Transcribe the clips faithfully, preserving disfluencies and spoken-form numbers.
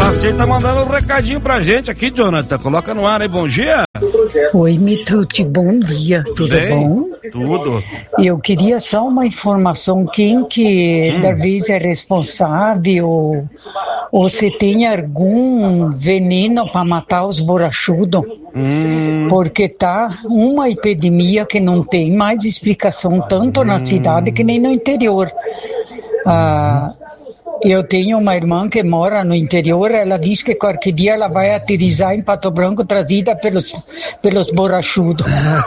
Clacir tá mandando um recadinho pra gente aqui, Jonathan. Coloca no ar aí, bom dia. Oi, Mitruti, bom dia. Tudo Bem? bom? Tudo. Eu queria só uma informação, quem que Hum. da vez é responsável ou, ou se tem algum veneno para matar os borrachudos? Hum. Porque tá uma epidemia que não tem mais explicação tanto na cidade que nem no interior. Ah, eu tenho uma irmã que mora no interior, ela diz que qualquer dia ela vai aterrissar em Pato Branco trazida pelos, pelos borrachudos.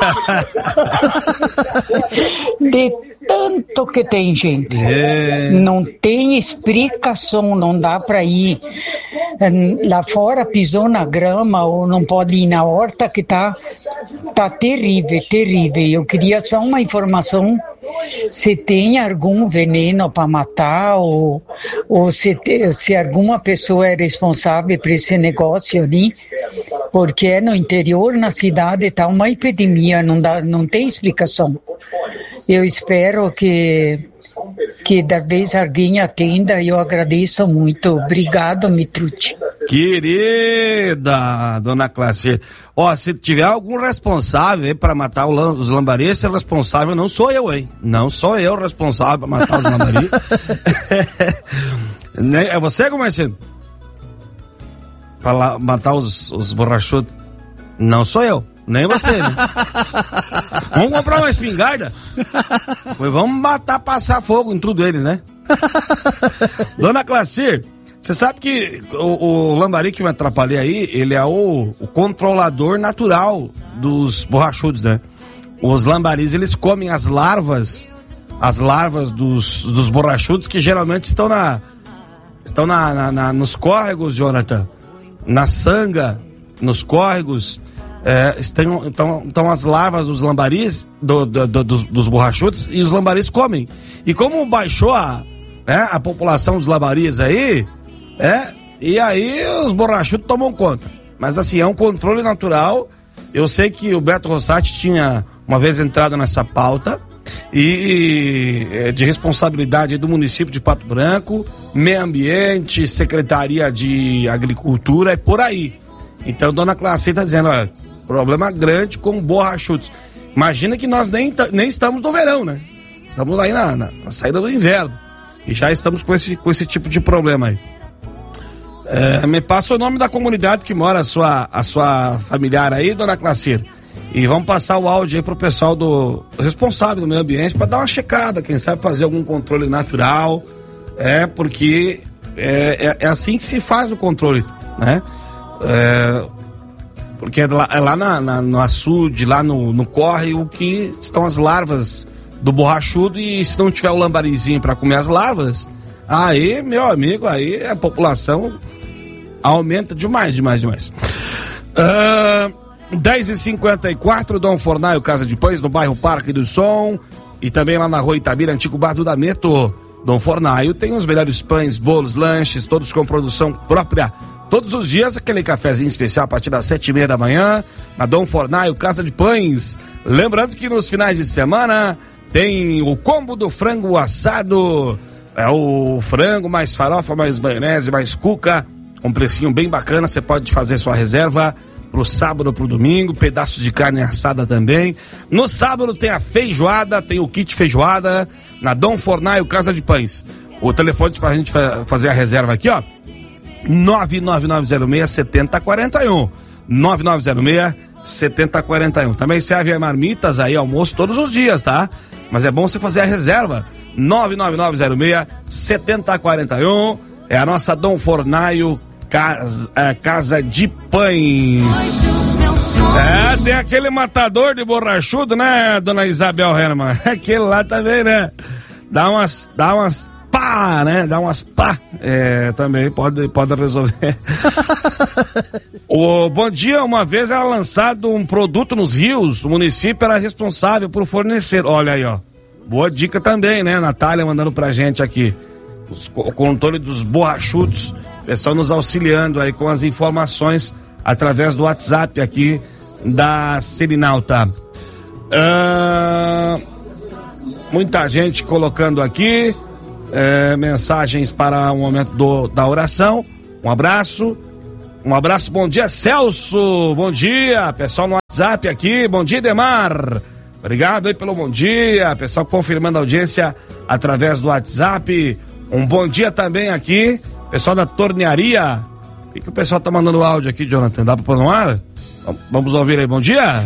De tanto que tem, gente. É. Não tem explicação, não dá para ir. Lá fora pisou na grama ou não pode ir na horta que tá, tá terrível, terrível. Eu queria só uma informação se tem algum veneno para matar ou, ou se, te, se alguma pessoa é responsável por esse negócio ali, porque no interior, na cidade, está uma epidemia, não, dá, não tem explicação. Eu espero que, que da vez alguém atenda, eu agradeço muito. Obrigado, Mitruti. Querida dona Clacir, ó, se tiver algum responsável aí pra matar o, os lambari, esse responsável não sou eu, hein? Não sou eu responsável pra matar os lambari. É você, Marcelo? Pra lá, matar os, os borrachudos? Não sou eu, nem você, né? Vamos comprar uma espingarda? Pois vamos matar, passar fogo em tudo eles, né? Dona Clacir, você sabe que o, o lambari que me atrapalhei aí, ele é o, o controlador natural dos borrachudos, né? Os lambaris, eles comem as larvas, as larvas dos, dos borrachudos que geralmente estão na, estão na, na, na nos córregos, Jonathan, na sanga, nos córregos, é, estão, estão, estão as larvas dos lambaris, do, do, do, dos, dos borrachudos, e os lambaris comem. E como baixou a, né, a população dos lambaris aí, é, e aí os borrachudos tomam conta. Mas assim, é um controle natural. Eu sei que o Beto Rossati tinha uma vez entrado nessa pauta e, e de responsabilidade do município de Pato Branco, Meio Ambiente, Secretaria de Agricultura e por aí. Então dona Clacir está dizendo, olha, problema grande com borrachudos. Imagina que nós nem, nem estamos no verão, né? Estamos aí na, na, na saída do inverno e já estamos com esse, com esse tipo de problema aí. É, me passa o nome da comunidade que mora a sua, a sua familiar aí, dona Clacir. E vamos passar o áudio aí pro pessoal do responsável do meio ambiente para dar uma checada, quem sabe fazer algum controle natural. É, porque é, é, é assim que se faz o controle, né? É, porque é lá, é lá na, na, no açude, lá no, no córrego que estão as larvas do borrachudo, e se não tiver o lambarizinho para comer as larvas, aí, meu amigo, aí a população aumenta demais, demais, demais. Uh, dez e cinquenta e quatro, Dom Fornaio, Casa de Pães, no bairro Parque do Som, e também lá na rua Itabira, antigo bar do Dameto. Dom Fornaio tem os melhores pães, bolos, lanches, todos com produção própria. Todos os dias, aquele cafezinho especial a partir das sete e meia da manhã, na Dom Fornaio, Casa de Pães. Lembrando que nos finais de semana tem o combo do frango assado. É o frango, mais farofa, mais maionese, mais cuca, um precinho bem bacana. Você pode fazer sua reserva pro sábado, pro domingo, pedaços de carne assada também. No sábado tem a feijoada, tem o kit feijoada na Dom Fornaio, Casa de Pães. O telefone pra gente fa- fazer a reserva aqui, ó, nove nove nove zero seis sete zero quatro um, nove nove zero seis sete zero quatro um. Também serve marmitas aí, almoço todos os dias, tá? Mas é bom você fazer a reserva, nove nove nove zero seis sete zero quatro um. É a nossa Dom Fornaio, Casa, é, casa de Pães. É, tem aquele matador de borrachudo, né, dona Isabel Herman? Aquele lá também, né? Dá umas, dá umas pá, né? Dá umas pá. É, também pode, pode resolver. O bom dia, uma vez era lançado um produto nos rios, o município era responsável por fornecer. Olha aí, ó. Boa dica também, né? Natália mandando pra gente aqui. Os, o controle dos borrachudos. Pessoal nos auxiliando aí com as informações através do WhatsApp aqui da Serinalta. Uh, muita gente colocando aqui uh, mensagens para o momento do, da oração. Um abraço. Um abraço, bom dia, Celso. Bom dia, pessoal no WhatsApp aqui. Bom dia, Demar. Obrigado aí pelo bom dia. Pessoal confirmando a audiência através do WhatsApp. Um bom dia também aqui, pessoal da tornearia. O que, que o pessoal tá mandando áudio aqui, Jonathan? Dá pra pôr no ar? Vamos ouvir aí, bom dia.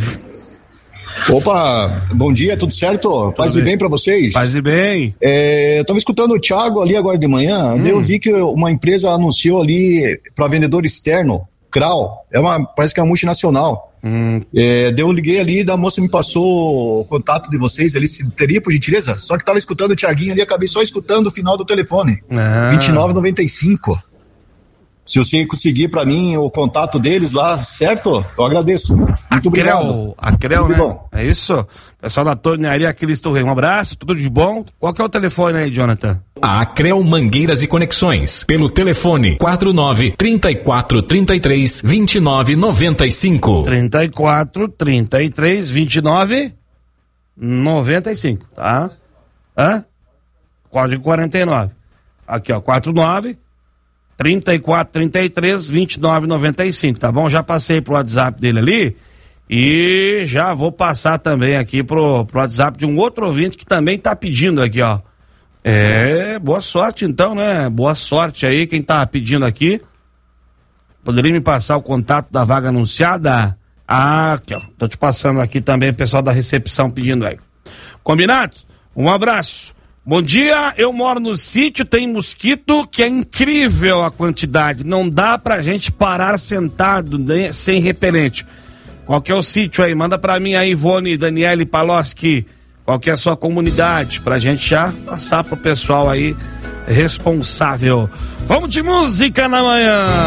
Opa, bom dia, tudo certo? Paz e bem pra vocês? Paz e bem. É, eu tava escutando o Thiago ali agora de manhã, hum. eu vi que uma empresa anunciou ali para vendedor externo, Krau, é uma, parece que é uma multinacional. Hum. É, eu liguei ali, da moça me passou o contato de vocês ali, se teria por gentileza? Só que tava escutando o Thiaguinho ali, acabei só escutando o final do telefone. Ah. vinte e nove e noventa e cinco. Se você conseguir pra mim o contato deles lá, certo? Eu agradeço. Muito a obrigado. Creu, a Creu, né? Bom. É isso? Pessoal da tornearia Cristo Rei, um abraço, tudo de bom. Qual que é o telefone aí, Jonathan? A Creu Mangueiras e Conexões, pelo telefone quatro nove, trinta e quatro, trinta e três, vinte e nove, noventa e cinco. trinta e quatro, trinta e três, vinte e nove, noventa e cinco, tá? Hã? Código quarenta e nove. Aqui, ó, quarenta e nove, trinta e quatro, trinta e três, vinte e nove, noventa e cinco, tá bom? Já passei pro WhatsApp dele ali e já vou passar também aqui pro, pro WhatsApp de um outro ouvinte que também tá pedindo aqui, ó. É, boa sorte então, né? Boa sorte aí, quem tá pedindo aqui. Poderia me passar o contato da vaga anunciada? Ah, aqui, ó. Tô te passando aqui também o pessoal da recepção pedindo aí. Combinado? Um abraço. Bom dia, eu moro no sítio, tem mosquito que é incrível a quantidade, não dá pra gente parar sentado, né, sem repelente. Qual que é o sítio aí? Manda pra mim aí, Ivone, Daniele Paloski, qual que é a sua comunidade, pra gente já passar pro pessoal aí responsável. Vamos de música na manhã!